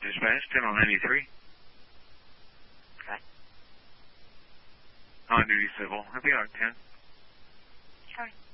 Dispatch, 10 on 93. Okay. On duty civil. I'll be out 10. Sorry.